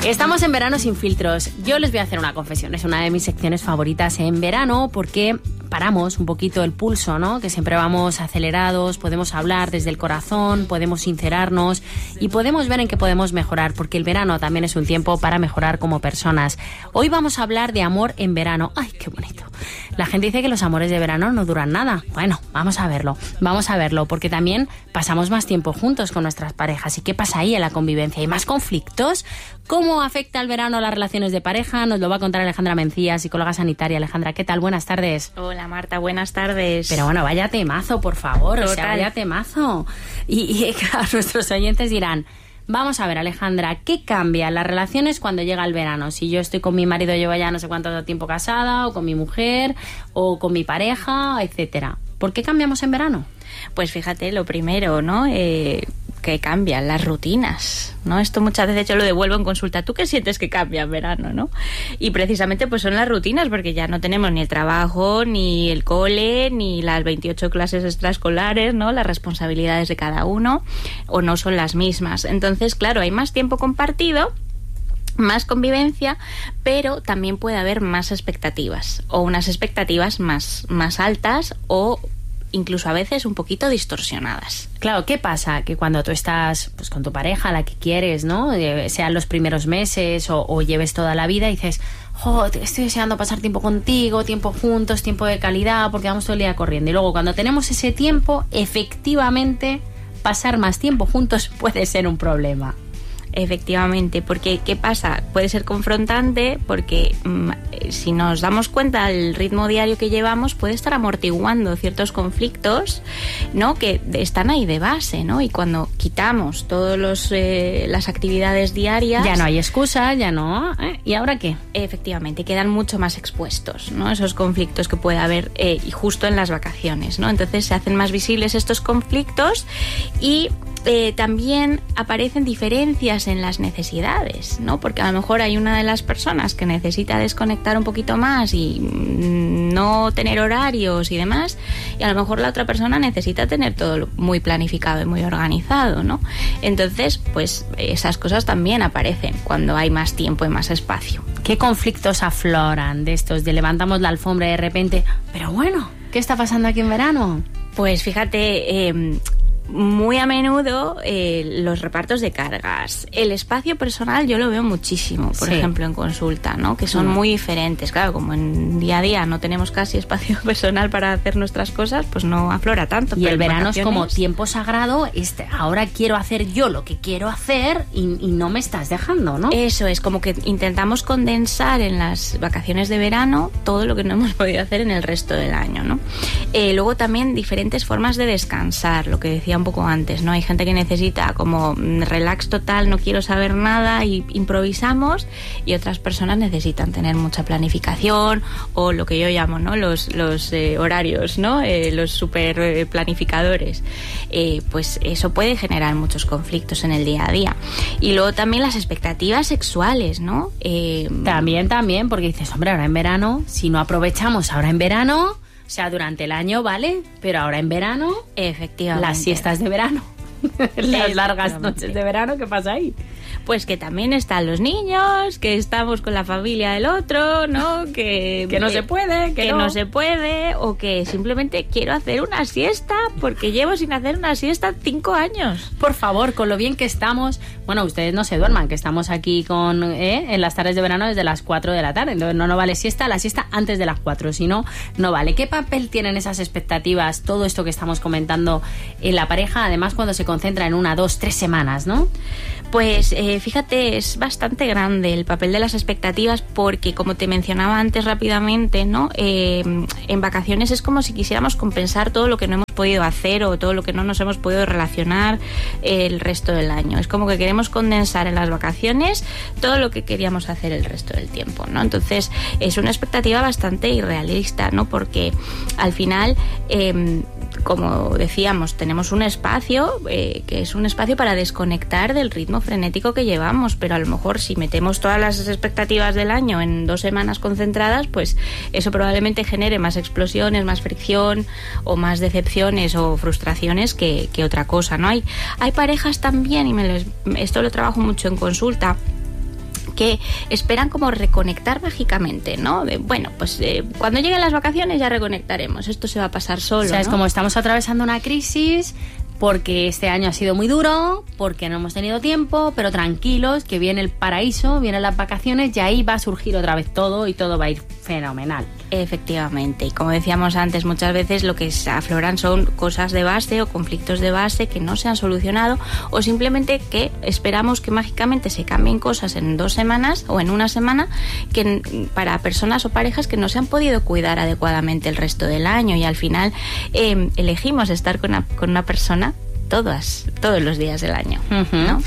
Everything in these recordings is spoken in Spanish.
Estamos en Verano sin filtros. Yo les voy a hacer una confesión. Es una de mis secciones favoritas en verano porque paramos un poquito el pulso, ¿no? Que siempre vamos acelerados, podemos hablar desde el corazón, podemos sincerarnos y podemos ver en qué podemos mejorar, porque el verano también es un tiempo para mejorar como personas. Hoy vamos a hablar de amor en verano. ¡Ay, qué bonito! La gente dice que los amores de verano no duran nada. Bueno, vamos a verlo, porque también pasamos más tiempo juntos con nuestras parejas. ¿Y qué pasa ahí en la convivencia? ¿Hay más conflictos? ¿Cómo afecta el verano a las relaciones de pareja? Nos lo va a contar Alejandra Mencía, psicóloga sanitaria. Alejandra, ¿qué tal? Buenas tardes. Hola Marta, buenas tardes. Pero bueno, vaya temazo, por favor. Total. O sea, vaya temazo. Y claro, nuestros oyentes dirán... Vamos a ver, Alejandra, ¿qué cambia en las relaciones cuando llega el verano? Si yo estoy con mi marido, llevo ya no sé cuánto tiempo casada, o con mi mujer, o con mi pareja, etcétera. ¿Por qué cambiamos en verano? Pues fíjate, lo primero, ¿no? Que cambian las rutinas, ¿no? Esto muchas veces yo lo devuelvo en consulta. ¿Tú qué sientes que cambia en verano, no? Y precisamente pues son las rutinas, porque ya no tenemos ni el trabajo, ni el cole, ni las 28 clases extraescolares, ¿no? Las responsabilidades de cada uno, o no son las mismas. Entonces, claro, hay más tiempo compartido, más convivencia, pero también puede haber más expectativas, o unas expectativas más altas, o incluso a veces un poquito distorsionadas. Claro, ¿qué pasa? Que cuando tú estás pues con tu pareja, la que quieres, ¿no? Sean los primeros meses o lleves toda la vida, y dices, estoy deseando pasar tiempo contigo, tiempo juntos, tiempo de calidad, porque vamos todo el día corriendo. Y luego cuando tenemos ese tiempo, efectivamente, pasar más tiempo juntos puede ser un problema. Efectivamente, porque ¿qué pasa? Puede ser confrontante porque si nos damos cuenta del ritmo diario que llevamos, puede estar amortiguando ciertos conflictos, ¿no? Que están ahí de base, ¿no? Y cuando quitamos todas las actividades diarias... Ya no hay excusa, ya no... ¿Y ahora qué? Efectivamente, quedan mucho más expuestos, ¿no? Esos conflictos que puede haber y justo en las vacaciones, ¿no? Entonces se hacen más visibles estos conflictos y... también aparecen diferencias en las necesidades, ¿no? Porque a lo mejor hay una de las personas que necesita desconectar un poquito más y no tener horarios y demás, y a lo mejor la otra persona necesita tener todo muy planificado y muy organizado, ¿no? Entonces, pues esas cosas también aparecen cuando hay más tiempo y más espacio. ¿Qué conflictos afloran de estos de levantamos la alfombra y de repente, pero bueno, ¿qué está pasando aquí en verano? Pues fíjate... muy a menudo los repartos de cargas. El espacio personal yo lo veo muchísimo, por ejemplo, en consulta, ¿no? Que son muy diferentes. Claro, como en día a día no tenemos casi espacio personal para hacer nuestras cosas, pues no aflora tanto. Y el verano es como tiempo sagrado, ahora quiero hacer yo lo que quiero hacer y no me estás dejando, ¿no? Eso es, como que intentamos condensar en las vacaciones de verano todo lo que no hemos podido hacer en el resto del año, ¿no? Luego también diferentes formas de descansar, lo que decía un poco antes, ¿no? Hay gente que necesita como relax total, no quiero saber nada y improvisamos, y otras personas necesitan tener mucha planificación o lo que yo llamo, ¿no? Los horarios, ¿no? Los super planificadores. Pues eso puede generar muchos conflictos en el día a día. Y luego también las expectativas sexuales, ¿no? También, porque dices, hombre, ahora en verano, si no aprovechamos ahora en verano... O sea, durante el año, ¿vale? Pero ahora en verano... Efectivamente. Las siestas de verano. Las largas noches de verano, ¿qué pasa ahí? Pues que también están los niños, que estamos con la familia del otro, ¿no? Que no se puede, que no se puede, o que simplemente quiero hacer una siesta porque llevo sin hacer una siesta 5 años. Por favor, con lo bien que estamos... Bueno, ustedes no se duerman, que estamos aquí en las tardes de verano desde las 4 de la tarde. Entonces no vale siesta, la siesta antes de las 4, si no, no vale. ¿Qué papel tienen esas expectativas, todo esto que estamos comentando en la pareja, además cuando se concentra en 1, 2, 3 semanas, ¿no? Pues fíjate, es bastante grande el papel de las expectativas porque, como te mencionaba antes rápidamente, ¿no? En vacaciones es como si quisiéramos compensar todo lo que no hemos podido hacer o todo lo que no nos hemos podido relacionar el resto del año. Es como que queremos condensar en las vacaciones todo lo que queríamos hacer el resto del tiempo, ¿no? Entonces es una expectativa bastante irrealista, ¿no? Porque al final... como decíamos, tenemos un espacio que es un espacio para desconectar del ritmo frenético que llevamos, pero a lo mejor si metemos todas las expectativas del año en 2 semanas concentradas, pues eso probablemente genere más explosiones, más fricción o más decepciones o frustraciones que otra cosa, ¿no? Hay parejas también, y esto lo trabajo mucho en consulta, que esperan como reconectar mágicamente, ¿no? Cuando lleguen las vacaciones ya reconectaremos, esto se va a pasar solo, O sea, ¿no? es como estamos atravesando una crisis porque este año ha sido muy duro, porque no hemos tenido tiempo, pero tranquilos, que viene el paraíso, vienen las vacaciones y ahí va a surgir otra vez todo y todo va a ir fenomenal. Efectivamente, y como decíamos antes, muchas veces lo que afloran son cosas de base o conflictos de base que no se han solucionado, o simplemente que esperamos que mágicamente se cambien cosas en 2 semanas o en una semana, para personas o parejas que no se han podido cuidar adecuadamente el resto del año, y al final elegimos estar con una persona todos los días del año, ¿no?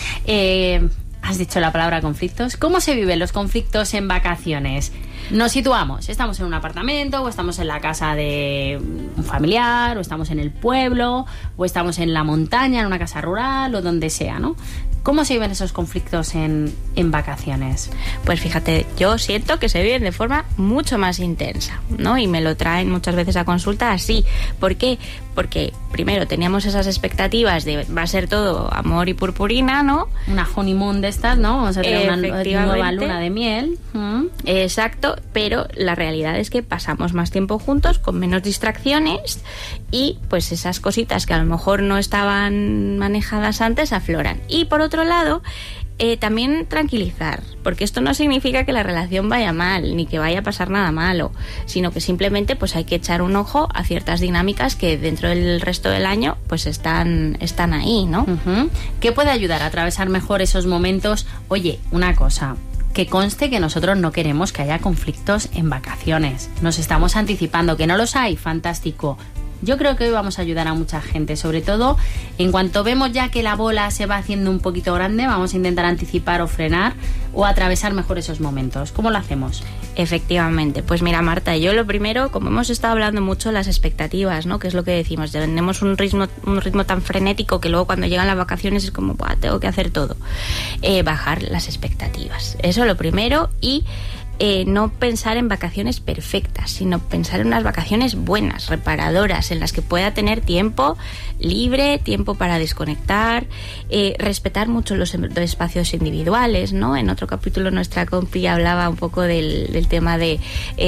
Has dicho la palabra conflictos. ¿Cómo se viven los conflictos en vacaciones? Nos situamos, estamos en un apartamento, o estamos en la casa de un familiar, o estamos en el pueblo, o estamos en la montaña, en una casa rural, o donde sea, ¿no? ¿Cómo se viven esos conflictos en vacaciones? Pues fíjate, yo siento que se viven de forma mucho más intensa, ¿no? Y me lo traen muchas veces a consulta así. ¿Por qué? Porque primero teníamos esas expectativas de va a ser todo amor y purpurina, ¿no? Una honeymoon de estas, ¿no? Vamos a tener una nueva luna de miel. Exacto, pero la realidad es que pasamos más tiempo juntos, con menos distracciones, y pues esas cositas que a lo mejor no estaban manejadas antes afloran. Y por otro lado, también tranquilizar, porque esto no significa que la relación vaya mal, ni que vaya a pasar nada malo, sino que simplemente pues hay que echar un ojo a ciertas dinámicas que dentro del resto del año pues están ahí, ¿no? ¿Qué puede ayudar a atravesar mejor esos momentos? Oye, una cosa, que conste que nosotros no queremos que haya conflictos en vacaciones. Nos estamos anticipando. ¿Que no los hay? Fantástico. Yo creo que hoy vamos a ayudar a mucha gente, sobre todo en cuanto vemos ya que la bola se va haciendo un poquito grande, vamos a intentar anticipar o frenar o atravesar mejor esos momentos. ¿Cómo lo hacemos? Efectivamente, pues mira, Marta, yo lo primero, como hemos estado hablando mucho, las expectativas, ¿no? Que es lo que decimos, tenemos un ritmo tan frenético que luego cuando llegan las vacaciones es como, tengo que hacer todo. Bajar las expectativas, eso lo primero, y no pensar en vacaciones perfectas, sino pensar en unas vacaciones buenas, reparadoras, en las que pueda tener tiempo libre, tiempo para desconectar, respetar mucho los espacios individuales, ¿no? En otro capítulo nuestra compi hablaba un poco del tema de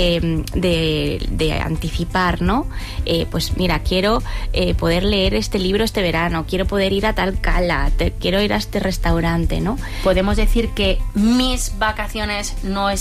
anticipar, ¿no? Pues mira, quiero poder leer este libro este verano, quiero poder ir a tal cala, quiero ir a este restaurante, ¿no? Podemos decir que mis vacaciones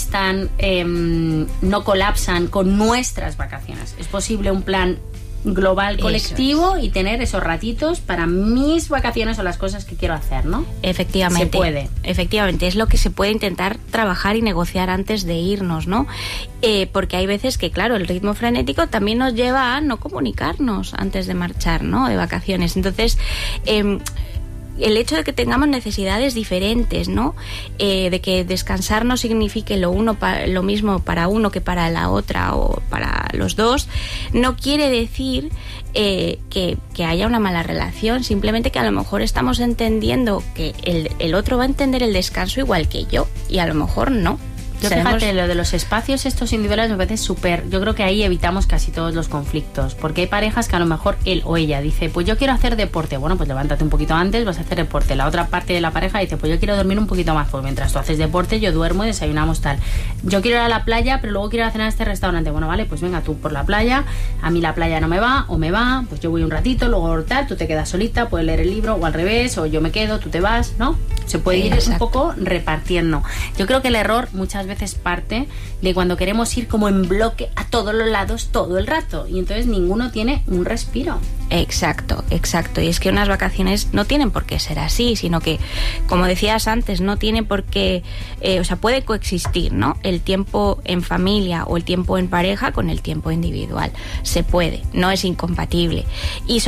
no colapsan con nuestras vacaciones. Es posible un plan global colectivo y tener esos ratitos para mis vacaciones o las cosas que quiero hacer, ¿no? Efectivamente. Se puede. Efectivamente, es lo que se puede intentar trabajar y negociar antes de irnos, ¿no? Porque hay veces que, claro, el ritmo frenético también nos lleva a no comunicarnos antes de marchar, ¿no? De vacaciones. Entonces, el hecho de que tengamos necesidades diferentes, ¿no? De que descansar no signifique lo mismo para uno que para la otra o para los dos, no quiere decir que haya una mala relación, simplemente que a lo mejor estamos entendiendo que el otro va a entender el descanso igual que yo, y a lo mejor no. Yo fíjate, lo de los espacios estos individuales me parece súper. Yo creo que ahí evitamos casi todos los conflictos, porque hay parejas que a lo mejor él o ella dice, pues yo quiero hacer deporte. Bueno, pues levántate un poquito antes, vas a hacer deporte. La otra parte de la pareja dice, pues yo quiero dormir un poquito más, pues mientras tú haces deporte yo duermo y desayunamos tal. Yo quiero ir a la playa, pero luego quiero ir a cenar a este restaurante. Bueno, vale, pues venga tú por la playa, a mí la playa no me va, o me va, pues yo voy un ratito, luego tal, tú te quedas solita, puedes leer el libro, o al revés, o yo me quedo, tú te vas, ¿no? Se puede ir un poco repartiendo. Yo creo que el error muchas veces parte de cuando queremos ir como en bloque a todos los lados todo el rato, y entonces ninguno tiene un respiro. Exacto. Y es que unas vacaciones no tienen por qué ser así, sino que, como decías antes, no tiene por qué, puede coexistir, ¿no? El tiempo en familia o el tiempo en pareja con el tiempo individual. Se puede, no es incompatible. Y